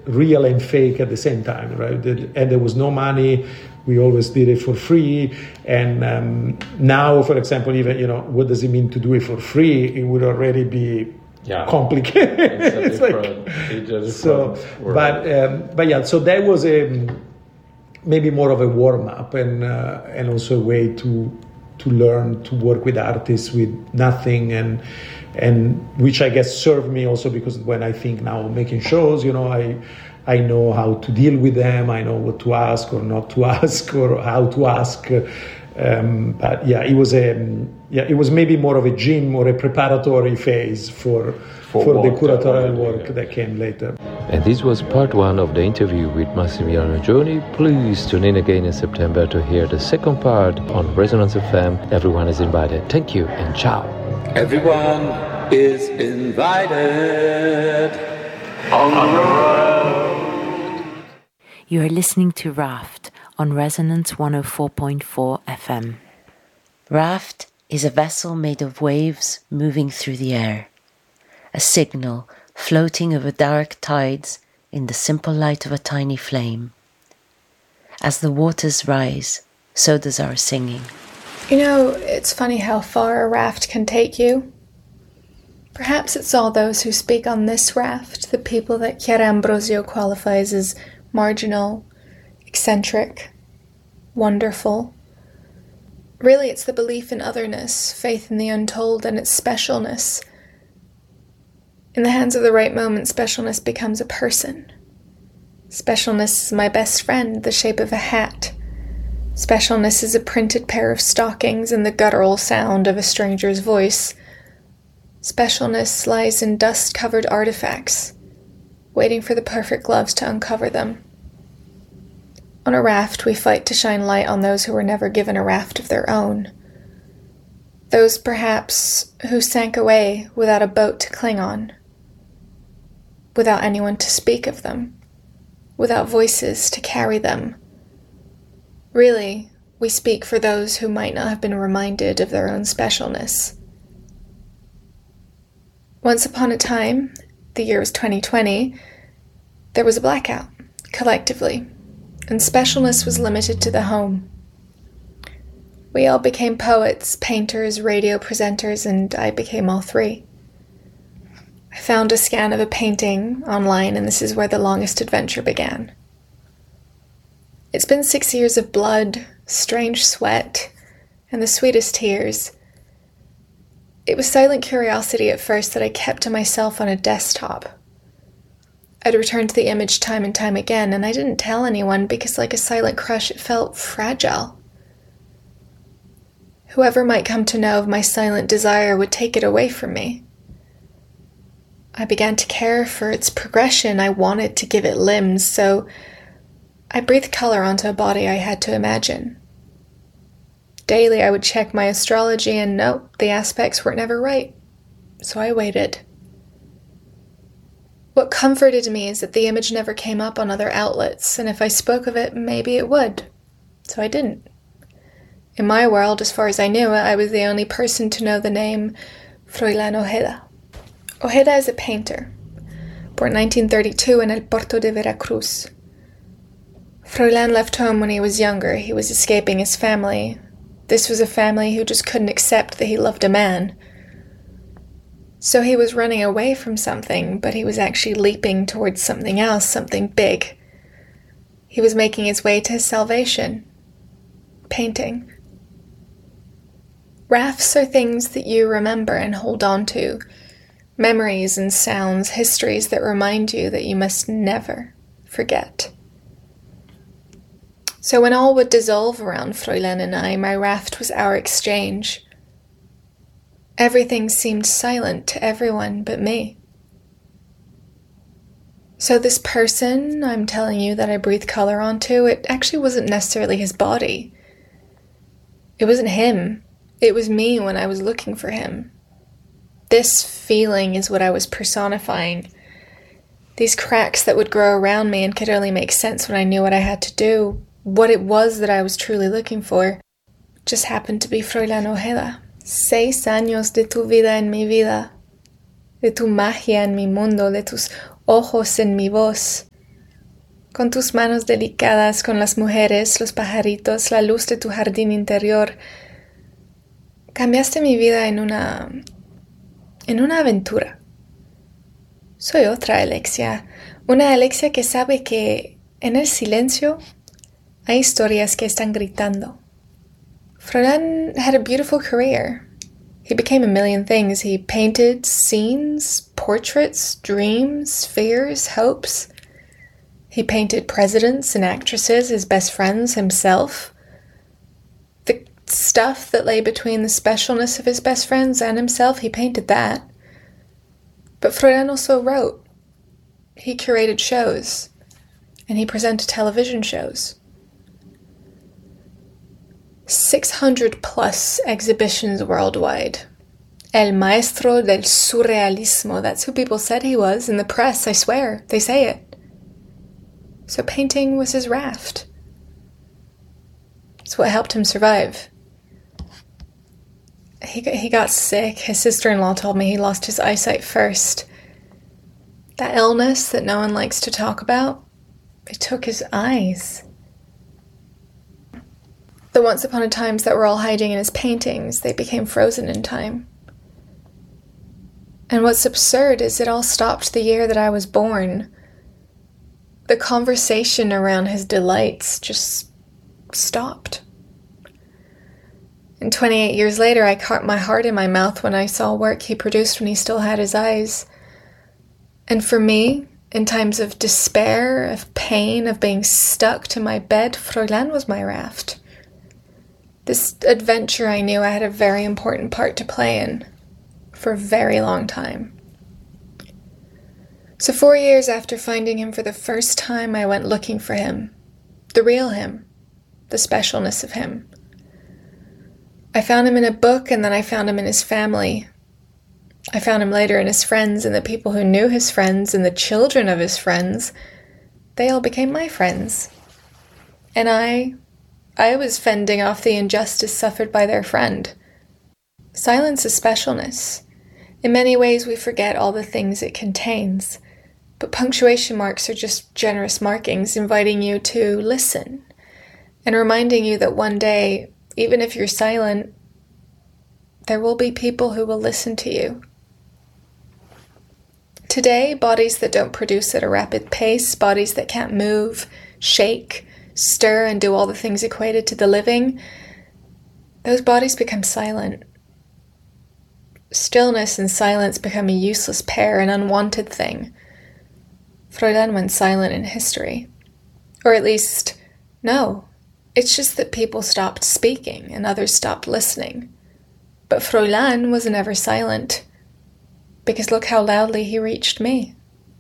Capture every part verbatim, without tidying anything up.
real and fake at the same time, right? And there was no money. We always did it for free. And um, now, for example, even, you know, what does it mean to do it for free? It would already be yeah. complicated. It's, it's like, it's so, but, um, but yeah, so that was a, maybe more of a warm-up and, uh, and also a way to to learn to work with artists with nothing, and and which I guess served me also, because when I think now making shows, you know, I I know how to deal with them. I know what to ask or not to ask, or how to ask. Um, but yeah, it was a yeah, it was maybe more of a gym or a preparatory phase for for, for the curatorial work yeah. that came later. And this was part one of the interview with Massimiliano Gioni. Please tune in again in September to hear the second part on Resonance F M. Everyone is invited. Thank you and ciao. Everyone is invited on the road. You are listening to Raft on Resonance one oh four point four F M. Raft is a vessel made of waves moving through the air, a signal floating over dark tides in the simple light of a tiny flame. As the waters rise, so does our singing. You know, it's funny how far a raft can take you. Perhaps it's all those who speak on this raft, the people that Chiara Ambrosio qualifies as marginal, eccentric, wonderful. Really, it's the belief in otherness, faith in the untold, and its specialness. In the hands of the right moment, specialness becomes a person. Specialness is my best friend, the shape of a hat. Specialness is a printed pair of stockings and the guttural sound of a stranger's voice. Specialness lies in dust-covered artifacts, waiting for the perfect gloves to uncover them. On a raft, we fight to shine light on those who were never given a raft of their own. Those, perhaps, who sank away without a boat to cling on, without anyone to speak of them, without voices to carry them. Really, we speak for those who might not have been reminded of their own specialness. Once upon a time, the year was twenty twenty, there was a blackout, collectively, and specialness was limited to the home. We all became poets, painters, radio presenters, and I became all three. I found a scan of a painting online, and this is where the longest adventure began. It's been six years of blood, strange sweat, and the sweetest tears. It was silent curiosity at first that I kept to myself on a desktop. I'd return to the image time and time again, and I didn't tell anyone because, like a silent crush, it felt fragile. Whoever might come to know of my silent desire would take it away from me. I began to care for its progression. I wanted to give it limbs, so I breathed color onto a body I had to imagine. Daily I would check my astrology, and nope, the aspects were never right, so I waited. What comforted me is that the image never came up on other outlets, and if I spoke of it, maybe it would. So I didn't. In my world, as far as I knew it, I was the only person to know the name Froilán Ojeda. Ojeda is a painter, born nineteen thirty-two in El Puerto de Veracruz. Froilán left home when he was younger. He was escaping his family. This was a family who just couldn't accept that he loved a man. So he was running away from something, but he was actually leaping towards something else, something big. He was making his way to his salvation. Painting. Rafts are things that you remember and hold on to. Memories and sounds, histories that remind you that you must never forget. So when all would dissolve around Froilán and I, my raft was our exchange. Everything seemed silent to everyone but me. So this person I'm telling you that I breathed color onto, it actually wasn't necessarily his body. It wasn't him. It was me when I was looking for him. This feeling is what I was personifying. These cracks that would grow around me and could only make sense when I knew what I had to do, what it was that I was truly looking for, just happened to be Froilán Ojeda. Seis años de tu vida en mi vida, de tu magia en mi mundo, de tus ojos en mi voz. con tus manos delicadas, con las mujeres, los pajaritos, la luz de tu jardín interior. Cambiaste mi vida en una... en una aventura. Soy otra Alexia, una Alexia que sabe que en el silencio hay historias que están gritando. Froilán had a beautiful career. He became a million things. He painted scenes, portraits, dreams, fears, hopes. He painted presidents and actresses, his best friends, himself. The stuff that lay between the specialness of his best friends and himself, he painted that. But Froilán also wrote. He curated shows. And he presented television shows. six hundred plus exhibitions worldwide. El maestro del surrealismo. That's who people said he was in the press, I swear. They say it. So painting was his raft. It's what helped him survive. He got, he got sick. His sister-in-law told me he lost his eyesight first. That illness that no one likes to talk about, it took his eyes. The once upon a times that were all hiding in his paintings, they became frozen in time. And what's absurd is it all stopped the year that I was born. The conversation around his delights just stopped. And twenty-eight years later, I caught my heart in my mouth when I saw work he produced when he still had his eyes. And for me, in times of despair, of pain, of being stuck to my bed, Froilán was my raft. This adventure I knew I had a very important part to play in for a very long time. So four years after finding him for the first time, I went looking for him. The real him. The specialness of him. I found him in a book, and then I found him in his family. I found him later in his friends, and the people who knew his friends, and the children of his friends. They all became my friends. And I... I was fending off the injustice suffered by their friend. Silence is specialness. In many ways we forget all the things it contains, but punctuation marks are just generous markings inviting you to listen and reminding you that one day, even if you're silent, there will be people who will listen to you. Today, bodies that don't produce at a rapid pace, bodies that can't move, shake, stir and do all the things equated to the living, those bodies become silent. Stillness and silence become a useless pair, an unwanted thing. Froilán went silent in history. Or at least, no. It's just that people stopped speaking and others stopped listening. But Froilán was never silent, because look how loudly he reached me.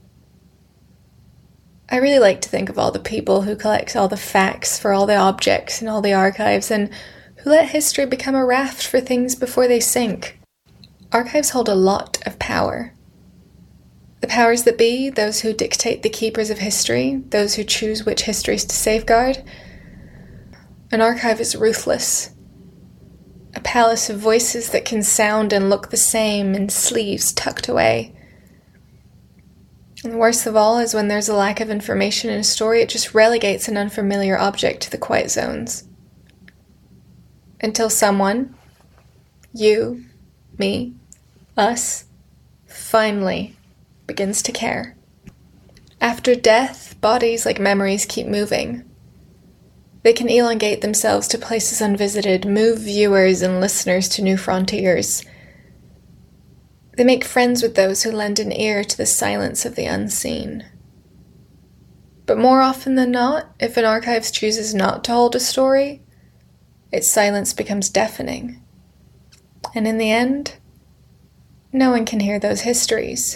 I really like to think of all the people who collect all the facts for all the objects and all the archives, and who let history become a raft for things before they sink. Archives hold a lot of power. The powers that be, those who dictate the keepers of history, those who choose which histories to safeguard. An archive is ruthless. A palace of voices that can sound and look the same in sleeves tucked away. And worst of all is when there's a lack of information in a story, it just relegates an unfamiliar object to the quiet zones. Until someone, you, me, us, finally begins to care. After death, bodies like memories keep moving. They can elongate themselves to places unvisited, move viewers and listeners to new frontiers. They make friends with those who lend an ear to the silence of the unseen. But more often than not, if an archive chooses not to hold a story, its silence becomes deafening. And in the end, no one can hear those histories.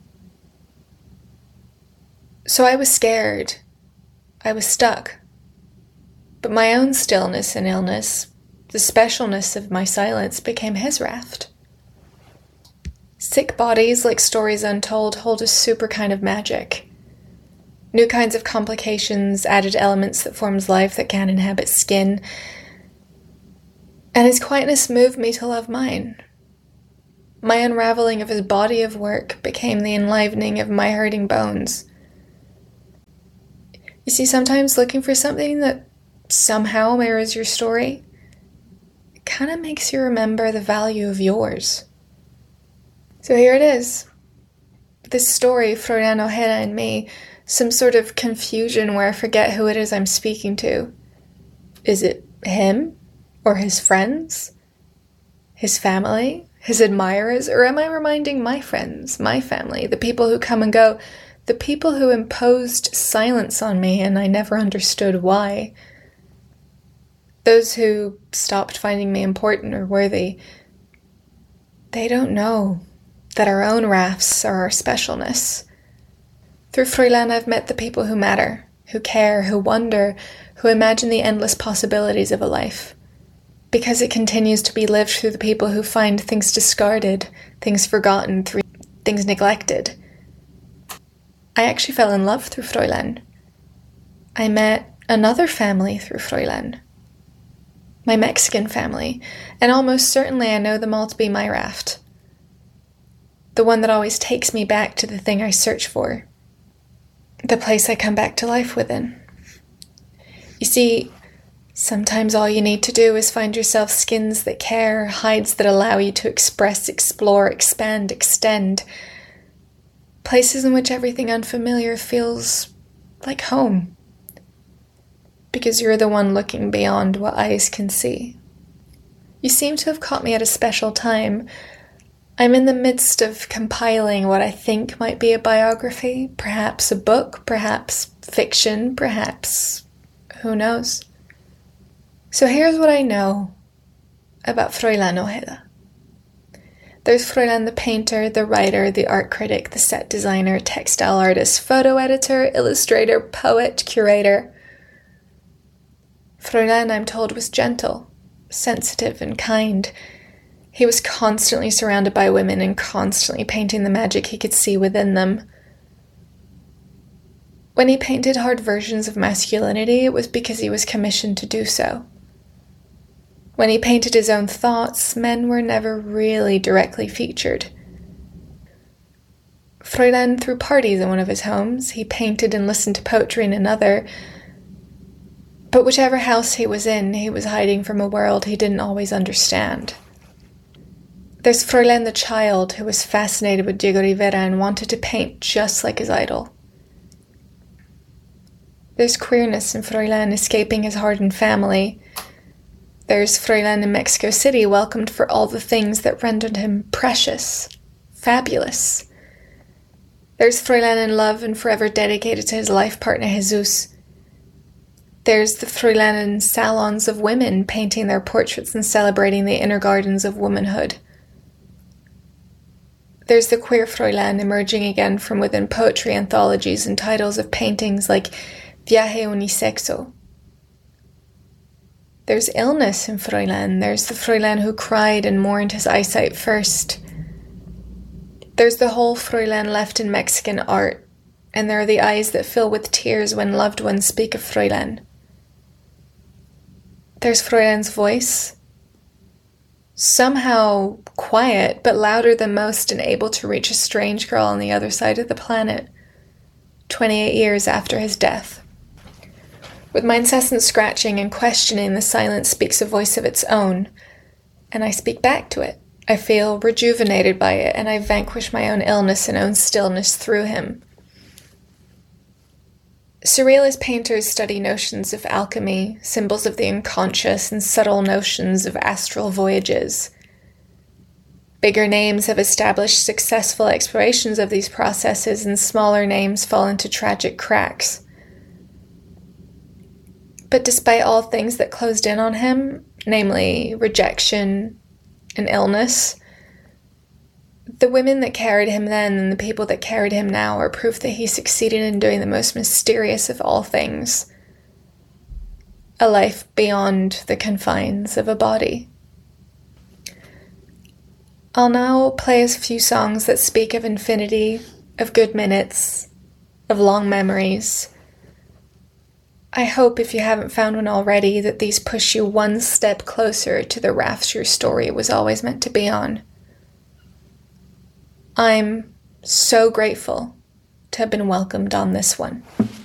So I was scared. I was stuck. But my own stillness and illness, the specialness of my silence, became his raft. Sick bodies, like stories untold, hold a super kind of magic. New kinds of complications, added elements that forms life that can't inhabit skin. And his quietness moved me to love mine. My unraveling of his body of work became the enlivening of my hurting bones. You see, sometimes looking for something that somehow mirrors your story, it kind of makes you remember the value of yours. So here it is. This story, Froilán Ojeda and me, some sort of confusion where I forget who it is I'm speaking to. Is it him? Or his friends? His family? His admirers? Or am I reminding my friends, my family, the people who come and go, the people who imposed silence on me and I never understood why? Those who stopped finding me important or worthy, they don't know that our own rafts are our specialness. Through Froilán, I've met the people who matter, who care, who wonder, who imagine the endless possibilities of a life. Because it continues to be lived through the people who find things discarded, things forgotten, things neglected. I actually fell in love through Froilán. I met another family through Froilán. My Mexican family, and almost certainly I know them all to be my raft. The one that always takes me back to the thing I search for. The place I come back to life within. You see, sometimes all you need to do is find yourself skins that care, hides that allow you to express, explore, expand, extend. Places in which everything unfamiliar feels like home. Because you're the one looking beyond what eyes can see. You seem to have caught me at a special time. I'm in the midst of compiling what I think might be a biography, perhaps a book, perhaps fiction, perhaps who knows. So here's what I know about Froilán Ojeda. There's Froilán the painter, the writer, the art critic, the set designer, textile artist, photo editor, illustrator, poet, curator. Froilán, I'm told, was gentle, sensitive, and kind. He was constantly surrounded by women and constantly painting the magic he could see within them. When he painted hard versions of masculinity, it was because he was commissioned to do so. When he painted his own thoughts, men were never really directly featured. Froilán threw parties in one of his homes. He painted and listened to poetry in another. But whichever house he was in, he was hiding from a world he didn't always understand. There's Froilán the child, who was fascinated with Diego Rivera and wanted to paint just like his idol. There's queerness in Froilán escaping his hardened family. There's Froilán in Mexico City, welcomed for all the things that rendered him precious, fabulous. There's Froilán in love and forever dedicated to his life partner Jesus. There's the Froilán in salons of women, painting their portraits and celebrating the inner gardens of womanhood. There's the queer Froilán emerging again from within poetry anthologies and titles of paintings like Viaje Unisexo. There's illness in Froilán. There's the Froilán who cried and mourned his eyesight first. There's the whole Froilán left in Mexican art, and there are the eyes that fill with tears when loved ones speak of Froilán. There's Froilán's voice, somehow quiet, but louder than most and able to reach a strange girl on the other side of the planet, twenty-eight years after his death. With my incessant scratching and questioning, the silence speaks a voice of its own, and I speak back to it. I feel rejuvenated by it, and I vanquish my own illness and own stillness through him. Surrealist painters study notions of alchemy, symbols of the unconscious, and subtle notions of astral voyages. Bigger names have established successful explorations of these processes, and smaller names fall into tragic cracks. But despite all things that closed in on him, namely rejection and illness, the women that carried him then and the people that carried him now are proof that he succeeded in doing the most mysterious of all things, a life beyond the confines of a body. I'll now play a few songs that speak of infinity, of good minutes, of long memories. I hope, if you haven't found one already, that these push you one step closer to the raft your story was always meant to be on. I'm so grateful to have been welcomed on this one.